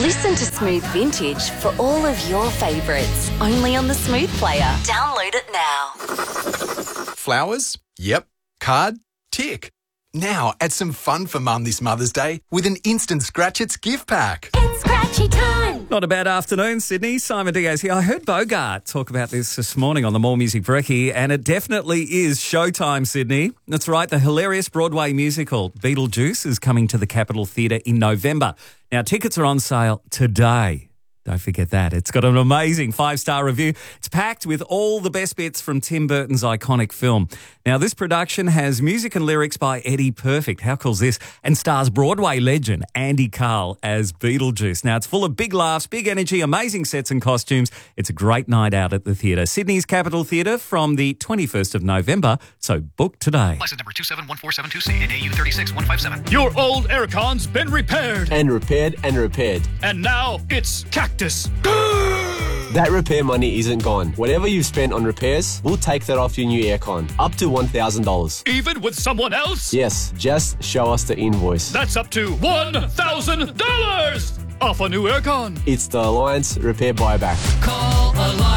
Listen to Smooth Vintage for all of your favourites. Only on the Smooth Player. Download it now. Flowers? Yep. Card? Tick. Now add some fun for Mum this Mother's Day with an instant Scratch-Its gift pack. It's scratchy time. Not a bad afternoon, Sydney. Simon Diaz here. I heard Bogart talk about this morning on the More Music Brekkie, and it definitely is showtime, Sydney. That's right, the hilarious Broadway musical Beetlejuice is coming to the Capitol Theatre in November. Now, tickets are on sale today. Don't forget that. It's got an amazing 5-star review. It's packed with all the best bits from Tim Burton's iconic film. Now, this production has music and lyrics by Eddie Perfect. How cool is this? And stars Broadway legend Andy Carl as Beetlejuice. Now, it's full of big laughs, big energy, amazing sets and costumes. It's a great night out at the theatre. Sydney's Capitol Theatre from the 21st of November. So book today. License number 271472C and AU 36157. Your old aircon's been repaired. And repaired and repaired. And now it's Cactus. That repair money isn't gone. Whatever you've spent on repairs, we'll take that off your new aircon. Up to $1,000. Even with someone else? Yes, just show us the invoice. That's up to $1,000 off a new aircon. It's the Alliance Repair Buyback. Call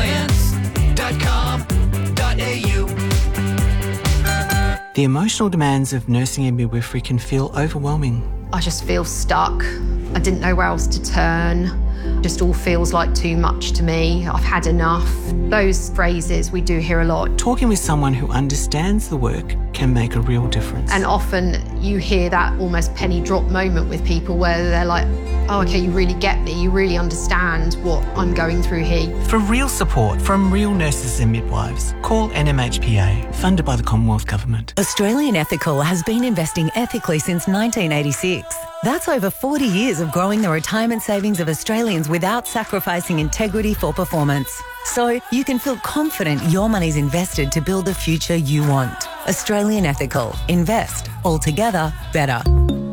alliance.com.au. The emotional demands of nursing and midwifery can feel overwhelming. I just feel stuck. I didn't know where else to turn. Just all feels like too much to me. I've had enough. Those phrases we do hear a lot. Talking with someone who understands the work can make a real difference. And often you hear that almost penny drop moment with people where they're like, oh, okay, you really get me. You really understand what I'm going through here. For real support from real nurses and midwives, call NMHPA, funded by the Commonwealth Government. Australian Ethical has been investing ethically since 1986. That's over 40 years of growing the retirement savings of Australians without sacrificing integrity for performance. So you can feel confident your money's invested to build the future you want. Australian Ethical. Invest. Altogether better.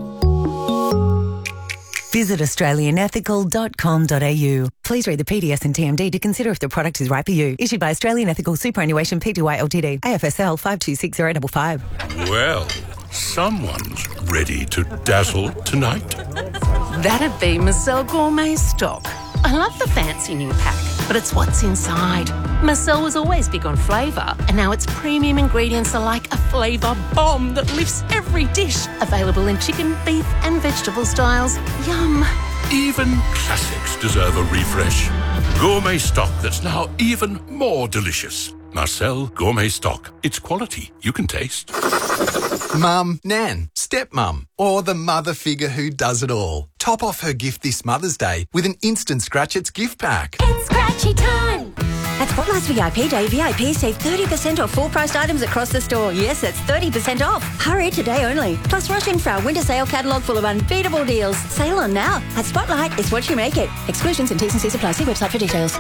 Visit australianethical.com.au. Please read the PDS and TMD to consider if the product is right for you. Issued by Australian Ethical Superannuation Pty Ltd. AFSL 526055. Well, someone's ready to dazzle tonight. That'd be Marcel Gourmet Stock. I love the fancy new pack, but it's what's inside. Marcel was always big on flavour, and now its premium ingredients are like a flavour bomb that lifts every dish. Available in chicken, beef and vegetable styles. Yum. Even classics deserve a refresh. Gourmet stock that's now even more delicious. Marcel Gourmet Stock. It's quality you can taste. Mum, Nan, stepmum, or the mother figure who does it all. Top off her gift this Mother's Day with an instant Scratch-Its gift pack. It's scratchy time. At Spotlight's VIP Day, VIPs save 30% off full-priced items across the store. Yes, it's 30% off. Hurry, today only. Plus, rush in for our winter sale catalogue full of unbeatable deals. Sail on now. At Spotlight, it's what you make it. Exclusions and T's and C's apply. See website for details.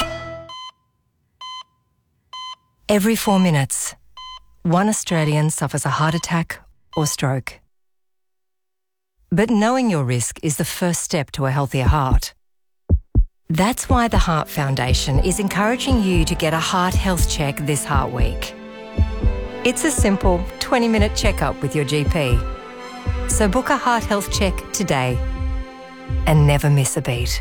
Every 4 minutes, one Australian suffers a heart attack or stroke. But knowing your risk is the first step to a healthier heart. That's why the Heart Foundation is encouraging you to get a heart health check this Heart Week. It's a simple 20-minute checkup with your GP. So book a heart health check today and never miss a beat.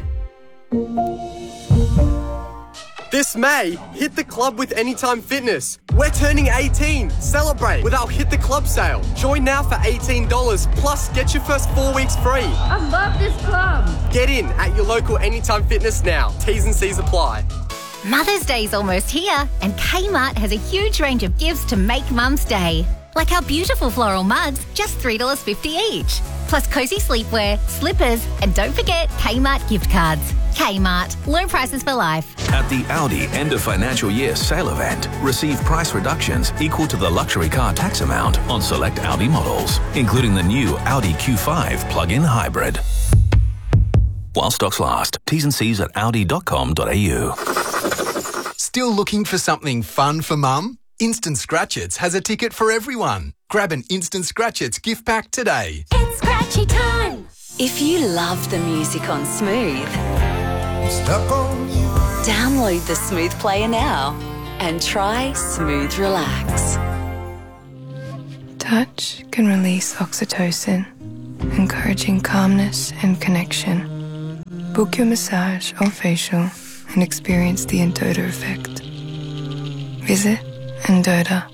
This May, hit the club with Anytime Fitness. We're turning 18. Celebrate with our Hit the Club sale. Join now for $18, plus get your first 4 weeks free. I love this club. Get in at your local Anytime Fitness now. T's and C's apply. Mother's Day's almost here, and Kmart has a huge range of gifts to make Mum's Day. Like our beautiful floral mugs, just $3.50 each. Plus cosy sleepwear, slippers, and don't forget Kmart gift cards. Kmart, low prices for life. At the Audi end of financial year sale event, receive price reductions equal to the luxury car tax amount on select Audi models, including the new Audi Q5 plug-in hybrid. While stocks last, T's and C's at audi.com.au. Still looking for something fun for Mum? Instant Scratch-Its has a ticket for everyone. Grab an Instant Scratch-Its gift pack today. It's scratchy time. If you love the music on Smooth, download the Smooth Player now and try Smooth Relax. Touch can release oxytocin, encouraging calmness and connection. Book your massage or facial and experience the Endota effect. Visit Endota.com.